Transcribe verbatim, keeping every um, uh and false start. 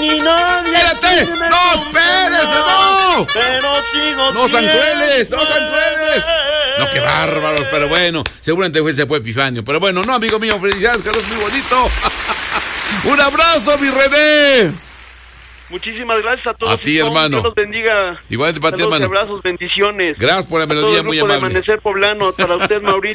nadie. ¡Espérate! ¡No, espérese, no! Pero sigo ¡No sean siempre. crueles! ¡No sean crueles! No, qué bárbaros, pero bueno, seguramente fue, se fue Epifanio. Pero bueno, no, amigo mío, felicidades, Carlos, muy bonito. Un abrazo, mi René. Muchísimas gracias a todos. A ti, hermano. Dios los bendiga. Igualmente para ti, Saludos y hermano. abrazos, bendiciones. Gracias por la A todo melodía, el muy grupo de amable. Amanecer Poblano, para usted, Mauricio.